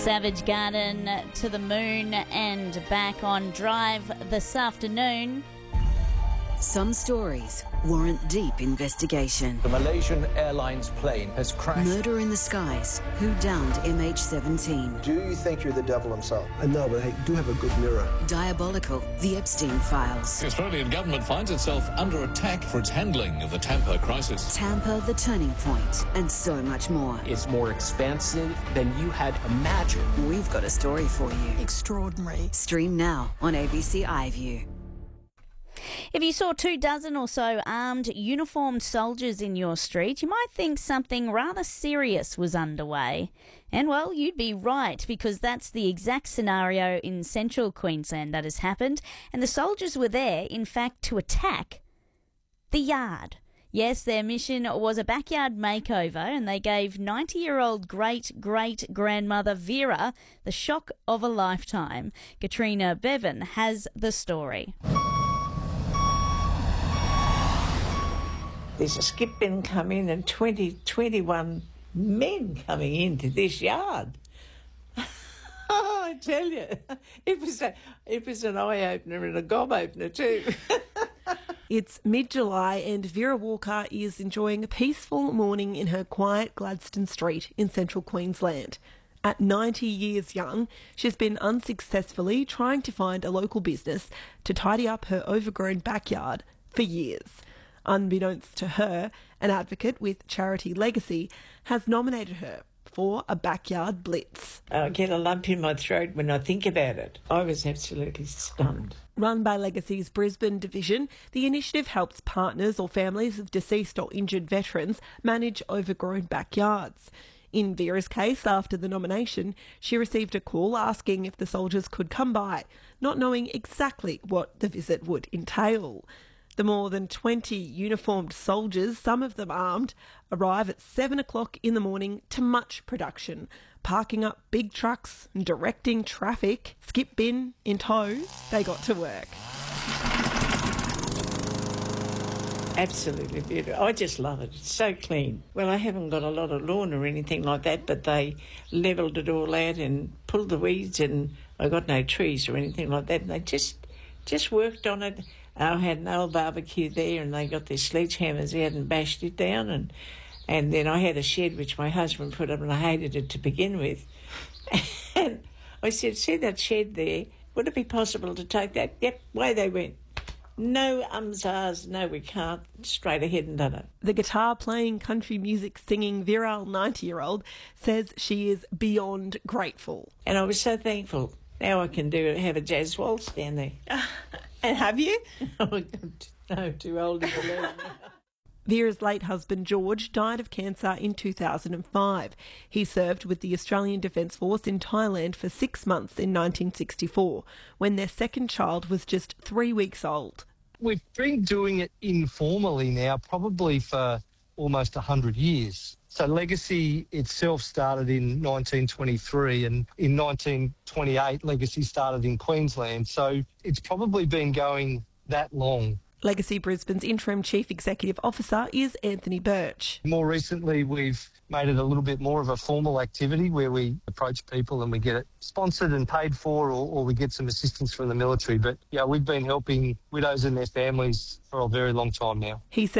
Savage Garden to the moon and back on Drive this afternoon. Some stories warrant deep investigation. The Malaysian Airlines plane has crashed. Murder in the skies. Who downed MH17? Do you think you're the devil himself? No, but I do have a good mirror. Diabolical. The Epstein Files. The Australian government finds itself under attack for its handling of the Tampa crisis. Tampa, the turning point, and so much more. It's more expansive than you had imagined. We've got a story for you. Extraordinary. Stream now on ABC iView. If you saw 24 or so armed, uniformed soldiers in your street, you might think something rather serious was underway. And, well, you'd be right, because that's the exact scenario in central Queensland that has happened. And the soldiers were there, in fact, to attack the yard. Yes, their mission was a backyard makeover, and they gave 90-year-old great-great-grandmother Vera the shock of a lifetime. Katrina Bevan has the story. There's a skip bin come in and 21 men coming into this yard. Oh, I tell you, it was an eye-opener and a gob-opener too. It's mid-July and Vera Walker is enjoying a peaceful morning in her quiet Gladstone Street in central Queensland. At 90 years young, she's been unsuccessfully trying to find a local business to tidy up her overgrown backyard for years. Unbeknownst to her, an advocate with Charity Legacy has nominated her for a backyard blitz. I get a lump in my throat when I think about it. I was absolutely stunned. Run by Legacy's Brisbane division, the initiative helps partners or families of deceased or injured veterans manage overgrown backyards. In Vera's case, after the nomination, she received a call asking if the soldiers could come by, not knowing exactly what the visit would entail. The more than 20 uniformed soldiers, some of them armed, arrive at 7 o'clock in the morning to much production, parking up big trucks and directing traffic. Skip bin in tow, they got to work. Absolutely beautiful. I just love it. It's so clean. Well, I haven't got a lot of lawn or anything like that, but they levelled it all out and pulled the weeds, and I got no trees or anything like that, and they just worked on it. I had an old barbecue there, and they got their sledgehammers out and bashed it down, and then I had a shed which my husband put up, and I hated it to begin with. And I said, see that shed there? Would it be possible to take that? Yep, away they went. No ahs, no, we can't. Straight ahead and done it. The guitar-playing, country music singing virile 90-year-old says she is beyond grateful. And I was so thankful. Now I can have a jazz waltz down there. And have you? No, too old to believe. Vera's late husband George died of cancer in 2005. He served with the Australian Defence Force in Thailand for 6 months in 1964, when their second child was just 3 weeks old. We've been doing it informally now, probably for almost 100 years. So Legacy itself started in 1923, and in 1928 Legacy started in Queensland. So it's probably been going that long. Legacy Brisbane's interim chief executive officer is Anthony Birch. More recently, we've made it a little bit more of a formal activity where we approach people and we get it sponsored and paid for, or we get some assistance from the military. But yeah, we've been helping widows and their families for a very long time now. He said